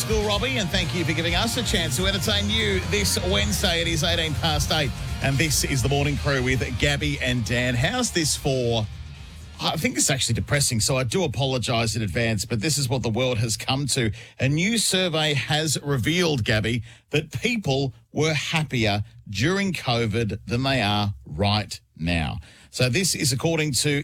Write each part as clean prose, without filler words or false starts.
School, Robbie, and thank you for giving us a chance to entertain you this Wednesday. It is 18 past 8, and this is the Morning Crew with Gabby and Dan. How's this for? I think it's actually depressing, so I do apologise in advance, but this is what the world has come to. A new survey has revealed, Gabby, that people were happier during COVID than they are right now. So this is according to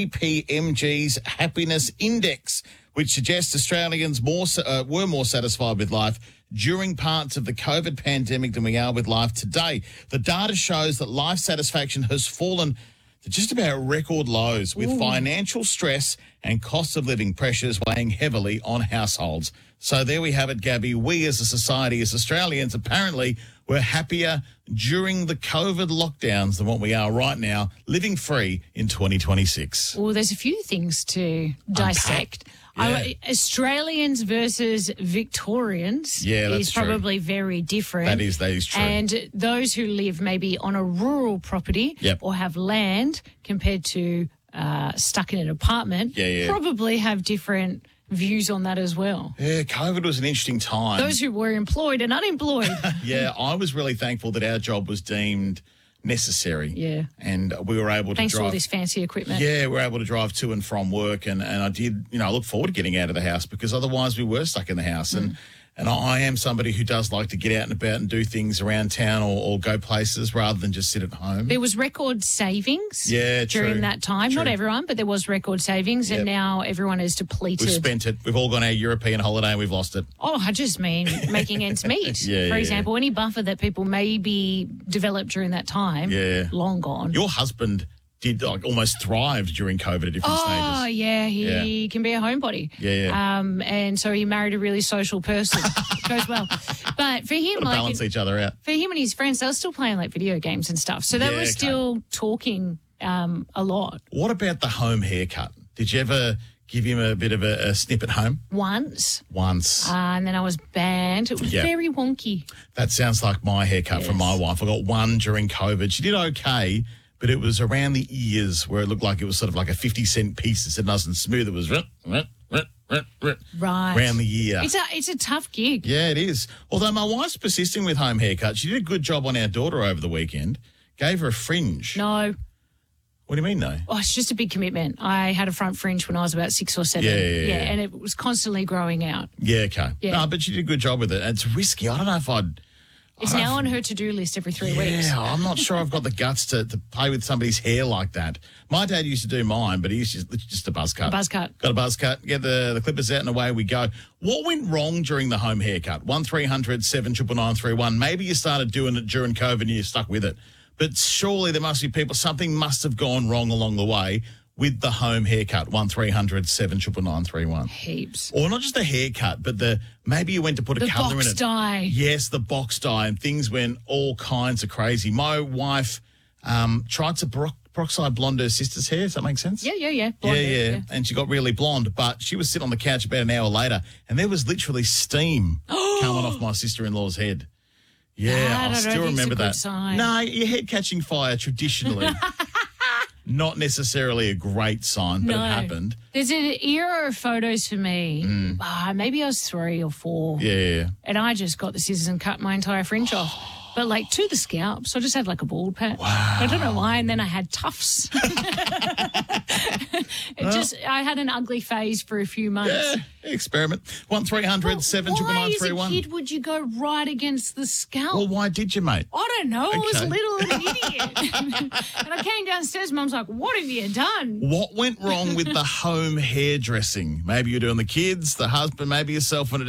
KPMG's Happiness Index, which suggests Australians were more satisfied with life during parts of the COVID pandemic than we are with life today. The data shows that life satisfaction has fallen to just about record lows, with financial stress and cost of living pressures weighing heavily on households. So there we have it, Gabby. We as a society, as Australians, apparently were happier during the COVID lockdowns than what we are right now, living free in 2026. Well, there's a few things to dissect. Yeah. Australians versus Victorians is probably very different. That is true. And those who live maybe on a rural property or have land compared to stuck in an apartment probably have different views on that as well. Yeah, COVID was an interesting time. Those who were employed and unemployed. Yeah, I was really thankful that our job was deemed necessary. Yeah. And we were able to Thanks drive. for all this fancy equipment. Yeah, we were able to drive to and from work, and I did, I look forward to getting out of the house, because otherwise we were stuck in the house. And I am somebody who does like to get out and about and do things around town or go places rather than just sit at home. There was record savings during that time. True. Not everyone, but there was record savings, and now everyone is depleted. We've spent it. We've all gone our European holiday and we've lost it. Oh, I just mean making ends meet. For example, any buffer that people maybe developed during that time, long gone. Your husband did almost thrived during COVID at different stages. Oh, yeah, he can be a homebody. And so he married a really social person. It goes well. But for him, balance each other out. For him and his friends, they were still playing video games and stuff. So they were still talking a lot. What about the home haircut? Did you ever give him a bit of a snip at home? Once. And then I was banned. It was very wonky. That sounds like my haircut from my wife. I got one during COVID. She did okay, but it was around the ears where it looked like it was sort of like a 50-cent piece. It's nice and smooth. It was right around the ear. It's a tough gig. Yeah, it is. Although my wife's persisting with home haircuts. She did a good job on our daughter over the weekend. Gave her a fringe. No. What do you mean, no? Oh, it's just a big commitment. I had a front fringe when I was about 6 or 7. Yeah. And it was constantly growing out. Yeah, okay. Yeah. No, but she did a good job with it. And it's risky. I don't know if I'd... It's now on her to-do list every 3 weeks. Yeah, I'm not sure I've got the guts to play with somebody's hair like that. My dad used to do mine, but he's just a buzz cut. Got a buzz cut. Get the clippers out and away we go. What went wrong during the home haircut? 1300 79931. Maybe you started doing it during COVID and you stuck with it. But surely there must be people, something must have gone wrong along the way with the home haircut. 1300 79931. Heaps. Or not just the haircut, but maybe you went to put a colour in it. The box dye. Yes, the box dye, and things went all kinds of crazy. My wife tried to peroxide blonde her sister's hair. Does that make sense? Yeah. Blonde hair. And she got really blonde, but she was sitting on the couch about an hour later, and there was literally steam coming off my sister-in-law's head. Yeah, I still remember that. Sign. No, your head catching fire traditionally. Not necessarily a great sign, but it happened. There's an era of photos for me. Maybe I was 3 or 4. Yeah. And I just got the scissors and cut my entire fringe off. But to the scalp. So I just had a bald patch. Wow. I don't know why. And then I had tufts. I had an ugly phase for a few months. Yeah, experiment. 1300 79931. Why as a kid would you go right against the scalp? Well, why did you, mate? I don't know. I was little and an idiot. And I came downstairs, Mum's like, what have you done? What went wrong with the home hairdressing? Maybe you're doing the kids, the husband, maybe yourself, and it